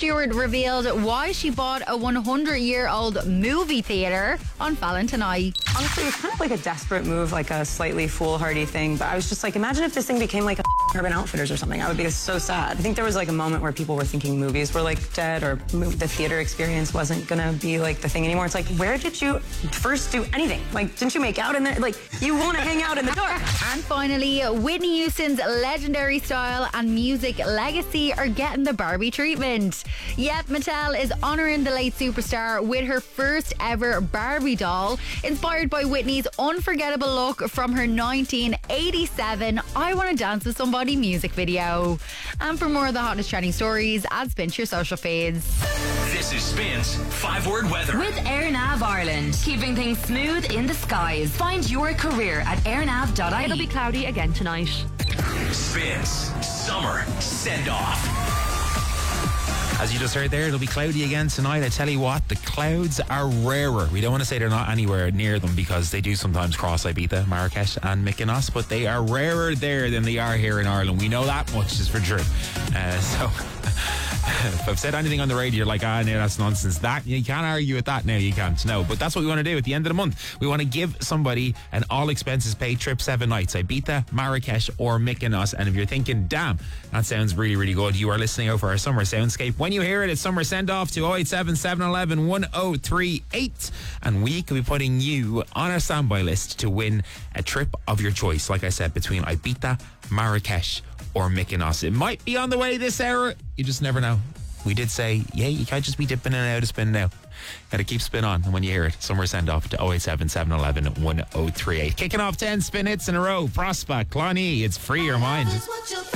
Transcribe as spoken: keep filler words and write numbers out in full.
Stewart revealed why she bought a one hundred year old movie theatre on Valentine night. Honestly, it's kind of like a desperate move, like a slightly foolhardy thing. But I was just like, imagine if this thing became like a Urban Outfitters or something. I would be so sad. I think there was like a moment where people were thinking movies were like dead, or the theater experience wasn't gonna be like the thing anymore. It's like, where did you first do anything? Like, didn't you make out in there? Like, you want to hang out in the dark. And finally, Whitney Houston's legendary style and music legacy are getting the Barbie treatment. Yep, Mattel is honouring the late superstar with her first ever Barbie doll, inspired by Whitney's unforgettable look from her nineteen eighty-seven I Want to Dance with Somebody music video. And for more of the hottest trending stories, add Spin to your social feeds. This is Spin's five word weather. With AirNav Ireland, keeping things smooth in the skies. Find your career at airnav dot I E. It'll be cloudy again tonight. Spin's summer send off. As you just heard there, it'll be cloudy again tonight. I tell you what, the clouds are rarer. We don't want to say they're not anywhere near them, because they do sometimes cross Ibiza, Marrakesh and Mykonos, but they are rarer there than they are here in Ireland. We know that much is for true. Uh, so if I've said anything on the radio, you're like, ah, no, that's nonsense. That, you can't argue with that now, you can't. No, but that's what we want to do at the end of the month. We want to give somebody an all expenses paid trip, seven nights, Ibiza, Marrakesh or Mykonos. And if you're thinking, damn, that sounds really, really good, you are listening out for our summer soundscape. When you hear it, it's summer send off to oh eight seven, seven one one, one oh three eight, and we could be putting you on our standby list to win a trip of your choice, like I said, between Ibiza, Marrakesh or Mykonos. It might be on the way this hour, you just never know. We did say, yeah, you can't just be dipping in and out of spin now. Gotta keep spin on, and when you hear it, summer send off to oh eight seven, seven one one, one oh three eight. Kicking off ten spin hits in a row. Prospect, Clonee, it's Free Your Mind.